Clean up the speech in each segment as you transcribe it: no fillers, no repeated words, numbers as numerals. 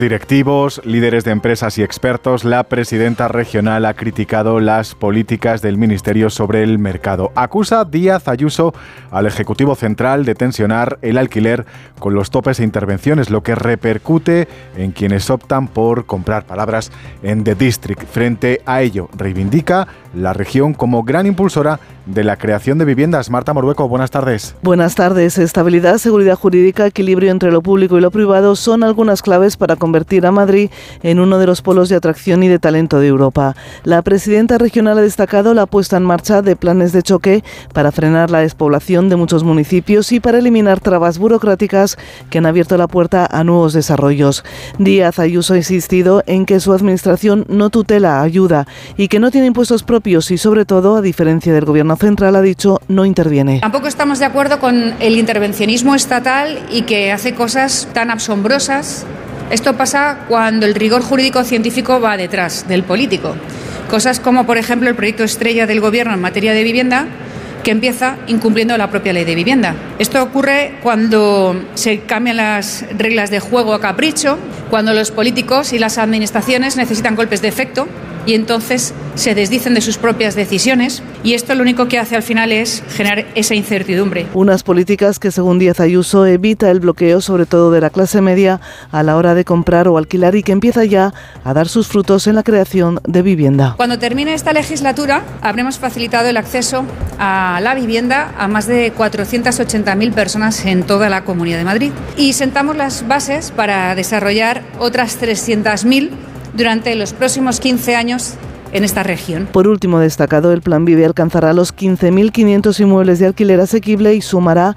Directivos, líderes de empresas y expertos, la presidenta regional ha criticado las políticas del Ministerio sobre el mercado. Acusa Díaz Ayuso al Ejecutivo Central de tensionar el alquiler con los topes e intervenciones, lo que repercute en quienes optan por comprar, palabras, en The District. Frente a ello, reivindica la región como gran impulsora de la creación de viviendas. Marta Morueco, buenas tardes. Buenas tardes. Estabilidad, seguridad jurídica, equilibrio entre lo público y lo privado son algunas claves para convertir a Madrid en uno de los polos de atracción y de talento de Europa. La presidenta regional ha destacado la puesta en marcha de planes de choque para frenar la despoblación de muchos municipios y para eliminar trabas burocráticas que han abierto la puerta a nuevos desarrollos. Díaz Ayuso ha insistido en que su administración no tutela, ayuda y que no tiene impuestos propios y, sobre todo, a diferencia del Gobierno central, ha dicho, no interviene. Tampoco estamos de acuerdo con el intervencionismo estatal y que hace cosas tan asombrosas. Esto pasa cuando el rigor jurídico-científico va detrás del político. Cosas como, por ejemplo, el proyecto estrella del Gobierno en materia de vivienda, que empieza incumpliendo la propia ley de vivienda. Esto ocurre cuando se cambian las reglas de juego a capricho, cuando los políticos y las administraciones necesitan golpes de efecto y entonces se desdicen de sus propias decisiones, y esto lo único que hace al final es generar esa incertidumbre. Unas políticas que, según Díaz Ayuso, evita el bloqueo, sobre todo de la clase media, a la hora de comprar o alquilar, y que empieza ya a dar sus frutos en la creación de vivienda. Cuando termine esta legislatura, habremos facilitado el acceso a la vivienda a más de 480.000 personas en toda la Comunidad de Madrid, y sentamos las bases para desarrollar otras 300.000 durante los próximos 15 años en esta región. Por último, destacado, el Plan Vive alcanzará los 15.500 inmuebles de alquiler asequible y sumará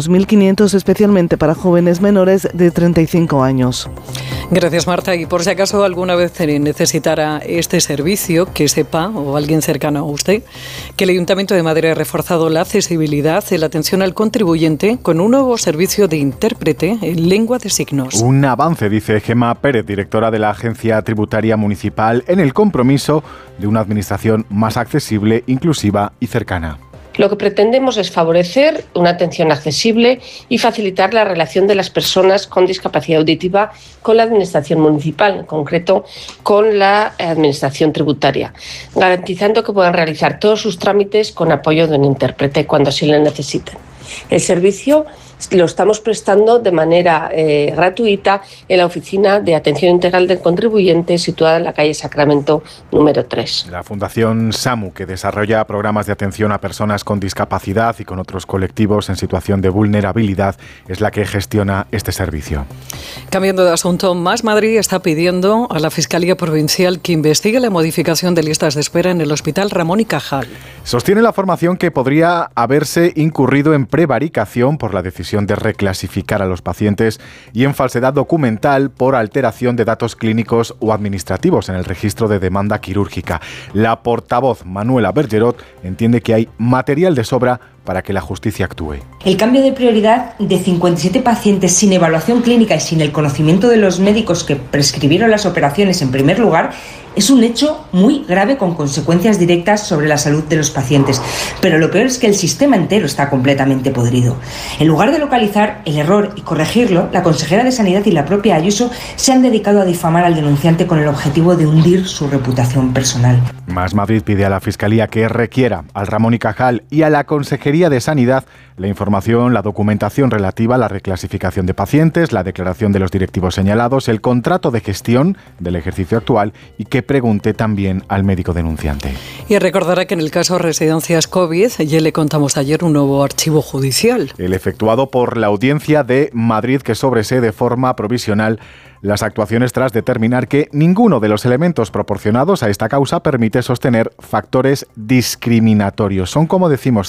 2.500 especialmente para jóvenes menores de 35 años. Gracias, Marta. Y por si acaso alguna vez necesitara este servicio, que sepa, o alguien cercano a usted, que el Ayuntamiento de Madrid ha reforzado la accesibilidad y la atención al contribuyente con un nuevo servicio de intérprete en lengua de signos. Un avance, dice Gemma Pérez, directora de la Agencia Tributaria Municipal, en el compromiso de una administración más accesible, inclusiva y cercana. Lo que pretendemos es favorecer una atención accesible y facilitar la relación de las personas con discapacidad auditiva con la administración municipal, en concreto con la administración tributaria, garantizando que puedan realizar todos sus trámites con apoyo de un intérprete cuando así lo necesiten. El servicio lo estamos prestando de manera gratuita en la Oficina de Atención Integral del Contribuyente, situada en la calle Sacramento número 3. La Fundación SAMU, que desarrolla programas de atención a personas con discapacidad y con otros colectivos en situación de vulnerabilidad, es la que gestiona este servicio. Cambiando de asunto, Más Madrid está pidiendo a la Fiscalía Provincial que investigue la modificación de listas de espera en el Hospital Ramón y Cajal. Sostiene la formación que podría haberse incurrido en prevaricación por la decisión de reclasificar a los pacientes y en falsedad documental por alteración de datos clínicos o administrativos en el registro de demanda quirúrgica. La portavoz Manuela Bergerot entiende que hay material de sobra para que la justicia actúe. El cambio de prioridad de 57 pacientes sin evaluación clínica y sin el conocimiento de los médicos que prescribieron las operaciones en primer lugar es un hecho muy grave con consecuencias directas sobre la salud de los pacientes. Pero lo peor es que el sistema entero está completamente podrido. En lugar de localizar el error y corregirlo, la consejera de Sanidad y la propia Ayuso se han dedicado a difamar al denunciante con el objetivo de hundir su reputación personal. Más Madrid pide a la Fiscalía que requiera al Ramón y Cajal y a la Consejería de Sanidad la información, la documentación relativa a la reclasificación de pacientes, la declaración de los directivos señalados, el contrato de gestión del ejercicio actual y que pregunte también al médico denunciante. Y recordará que en el caso Residencias COVID ya le contamos ayer un nuevo archivo judicial. El efectuado por la Audiencia de Madrid, que sobresee de forma provisional las actuaciones tras determinar que ninguno de los elementos proporcionados a esta causa permite sostener factores discriminatorios. Son, como decimos,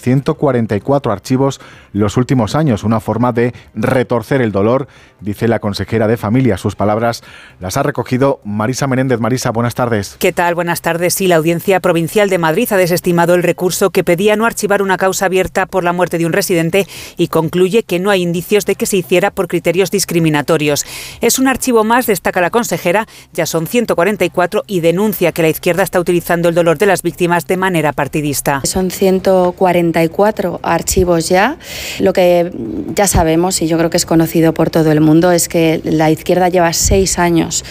144 archivos los últimos años, una forma de retorcer el dolor, dice la consejera de Familia. Sus palabras las ha recogido Marisa Menéndez. Marisa, buenas tardes. ¿Qué tal? Buenas tardes. Sí, la Audiencia Provincial de Madrid ha desestimado el recurso que pedía no archivar una causa abierta por la muerte de un residente y concluye que no hay indicios de que se hiciera por criterios discriminatorios. Es un archivo más, destaca la consejera, ya son 144 y denuncia que la izquierda está utilizando el dolor de las víctimas de manera partidista. Son 144 archivos ya. Lo que ya sabemos, y yo creo que es conocido por todo el mundo, es que la izquierda lleva 6 años